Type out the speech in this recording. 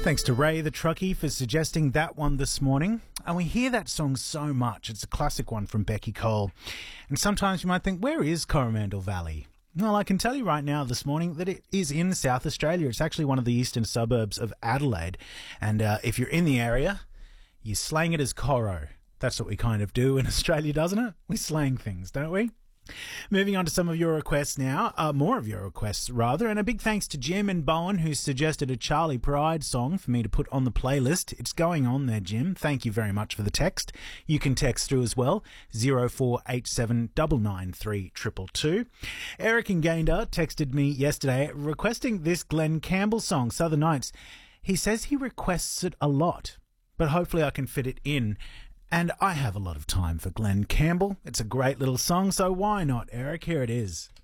Thanks to Ray the Truckie for suggesting that one this morning. And we hear that song so much. It's a classic one from Becky Cole. And sometimes you might think, where is Coromandel Valley? Well, I can tell you right now this morning that it is in South Australia. It's actually one of the eastern suburbs of Adelaide. And if you're in the area, you slang it as Coro. That's what we kind of do in Australia, doesn't it? We slang things, don't we? Moving on to some of your requests now, more of your requests rather, and a big thanks to Jim and Bowen who suggested a Charlie Pride song for me to put on the playlist. It's going on there, Jim. Thank you very much for the text. You can text through as well, 0487 993 222. Eric in Gayndah texted me yesterday requesting this Glenn Campbell song, Southern Nights. He says he requests it a lot, but hopefully I can fit it in. And I have a lot of time for Glenn Campbell. It's a great little song, so why not, Eric? Here it is.